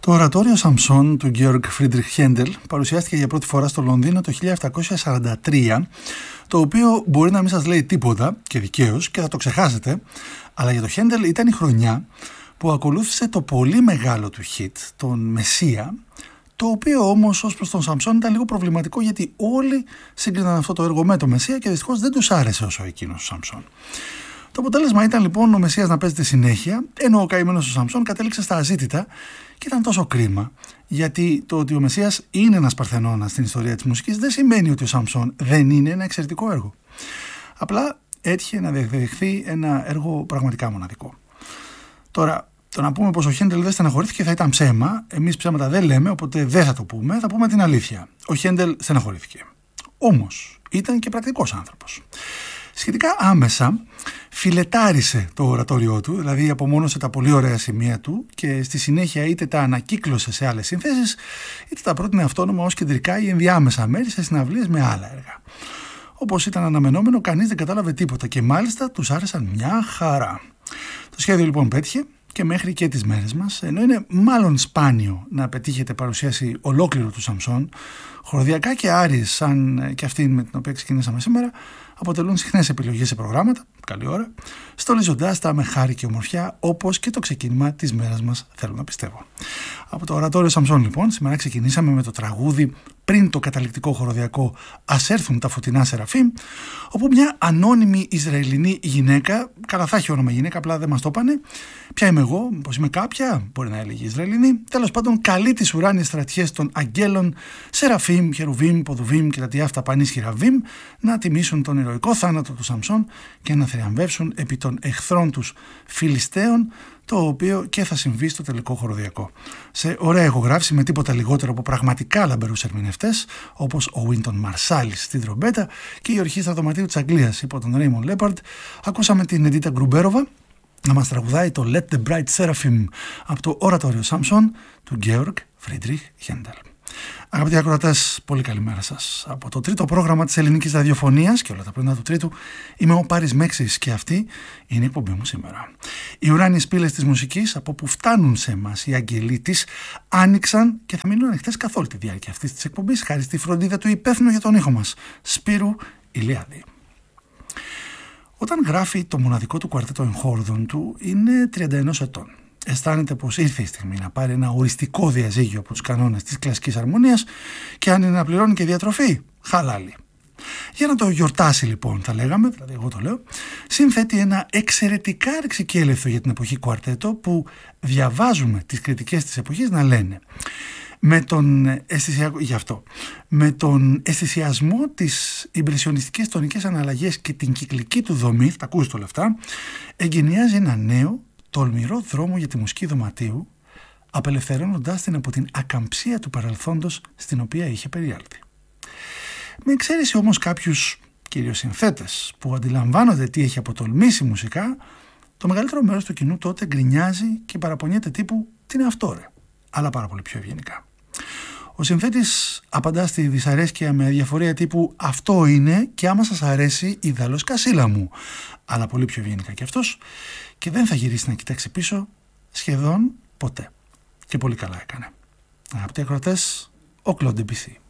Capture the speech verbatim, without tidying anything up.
Το ορατόριο Σαμσόν του Γκέοργκ Φρίντριχ Χέντελ παρουσιάστηκε για πρώτη φορά στο Λονδίνο το χίλια επτακόσια σαράντα τρία, το οποίο μπορεί να μην σας λέει τίποτα και δικαίως και θα το ξεχάσετε, αλλά για το Χέντελ ήταν η χρονιά που ακολούθησε το πολύ μεγάλο του hit, τον Μεσσία, το οποίο όμως ως προς τον Σαμσόν ήταν λίγο προβληματικό, γιατί όλοι σύγκριναν αυτό το έργο με το Μεσσία και δυστυχώς δεν τους άρεσε όσο εκείνος ο Σαμσόν. Το αποτέλεσμα ήταν λοιπόν ο Μεσσίας να παίζεται συνέχεια, ενώ ο καημένος ο Σαμσόν κατέληξε στα αζήτητα, και ήταν τόσο κρίμα, γιατί το ότι ο Μεσσίας είναι ένας παρθενώνας στην ιστορία της μουσικής δεν σημαίνει ότι ο Σαμσόν δεν είναι ένα εξαιρετικό έργο. Απλά έτυχε να δεχθεί ένα έργο πραγματικά μοναδικό. Τώρα, το να πούμε πως ο Χέντελ δεν στεναχωρήθηκε θα ήταν ψέμα. Εμείς ψέματα δεν λέμε, οπότε δεν θα το πούμε, θα πούμε την αλήθεια. Ο Χέντελ στεναχωρήθηκε. Όμως ήταν και πρακτικός άνθρωπος. Σχετικά άμεσα φιλετάρισε το ορατόριό του, δηλαδή απομόνωσε τα πολύ ωραία σημεία του και στη συνέχεια είτε τα ανακύκλωσε σε άλλες συνθέσεις, είτε τα πρότεινε αυτόνομα ως κεντρικά ή ενδιάμεσα μέρη σε συναυλίες με άλλα έργα. Όπως ήταν αναμενόμενο, κανείς δεν κατάλαβε τίποτα και μάλιστα τους άρεσαν μια χαρά. Το σχέδιο λοιπόν πέτυχε και μέχρι και τις μέρες μας, ενώ είναι μάλλον σπάνιο να πετύχετε παρουσίαση ολόκληρου του Σαμσόν, χοροδιακά και άριες σαν και αυτή με την οποία ξεκινήσαμε σήμερα αποτελούν συχνές επιλογές σε προγράμματα, καλή ώρα, στολίζοντάς τα με χάρη και ομορφιά, όπως και το ξεκίνημα της μέρας μας, θέλω να πιστεύω. Από το ορατόριο Σαμσόν λοιπόν, σήμερα ξεκινήσαμε με το τραγούδι πριν το καταληκτικό χοροδιακό «Ας έρθουν τα φωτεινά Σεραφείμ», όπου μια ανώνυμη Ισραηλινή γυναίκα, καλά θα έχει όνομα γυναίκα, απλά δεν μας το είπανε, ποια είμαι εγώ, πως είμαι κάποια, μπορεί να έλεγε Ισραηλινή, τέλος πάντων καλεί τις ουράνιες στρατιές των αγγέλων Σεραφείμ, Χερουβίμ, Ποδουβίμ και τα τι αυτά πανίσχυρα Βίμ να τιμήσουν τον ηρωικό θάνατο του Σαμσόν και να θριαμβεύσουν επί των εχθρών τους Φιλιστέων, το οποίο και θα συμβεί στο τελικό χοροδιακό. Σε ωραία ηχογράφηση με τίποτα λιγότερο από πραγματικά λαμπερούς ερμηνευτές, όπως ο Wynton Marsalis στην τρομπέτα και η ορχήστρα δωματίου της Αγγλίας υπό τον Raymond Leppard, ακούσαμε την Εντίτα Γκρουμπέροβα να μας τραγουδάει το Let the Bright Seraphim από το ορατόριο Σάμσον του Γκέοργκ Φρίντριχ Χέντελ. Αγαπητοί ακροατές, πολύ καλημέρα σας. Από το τρίτο πρόγραμμα της ελληνικής ραδιοφωνίας και όλα τα πρωινά του τρίτου, είμαι ο Πάρης Μέξης και αυτή είναι η εκπομπή μου σήμερα. Οι ουράνιες πύλες της μουσικής, από που φτάνουν σε εμάς οι αγγελοί της, άνοιξαν και θα μείνουν ανοιχτές καθ' όλη τη διάρκεια αυτής της εκπομπής, χάρη στη φροντίδα του υπεύθυνου για τον ήχο μας, Σπύρου Ηλιάδη. Όταν γράφει το μοναδικό του κουαρτέτο εγχόρδων του, είναι τριάντα ένα ετών. Αισθάνεται πως ήρθε η στιγμή να πάρει ένα οριστικό διαζύγιο από τους κανόνες της κλασικής αρμονίας και αν είναι να πληρώνει και διατροφή, χαλάλι. Για να το γιορτάσει λοιπόν, θα λέγαμε, δηλαδή εγώ το λέω, συνθέτει ένα εξαιρετικά ρεξικέλευθο για την εποχή κουαρτέτο που διαβάζουμε τις κριτικές της εποχής να λένε με τον, αισθησιακό, γι' αυτό, με τον αισθησιασμό της ιμπρεσιονιστικές τονικές αναλλαγές και την κυκλική του δομή, θα ακούσει όλα αυτά, εγκαινιάζει ένα νέο τολμηρό δρόμο για τη μουσική δωματίου, απελευθερώνοντάς την από την ακαμψία του παρελθόντος στην οποία είχε περιέλθει. Με εξαίρεση όμως κάποιους κυρίως συνθέτες που αντιλαμβάνονται τι έχει αποτολμήσει μουσικά, το μεγαλύτερο μέρος του κοινού τότε γκρινιάζει και παραπονιέται τύπου «τι είναι αυτό ρε», αλλά πάρα πολύ πιο ευγενικά. Ο συνθέτης απαντά στη δυσαρέσκεια με αδιαφορία τύπου «αυτό είναι και άμα σας αρέσει ιδάλλως κασίλα μου», αλλά πολύ πιο ευγενικά κι αυτός, και δεν θα γυρίσει να κοιτάξει πίσω σχεδόν ποτέ. Και πολύ καλά έκανε. Αγαπητοί ακροατές, ο Κλοντ Ντεμπισί.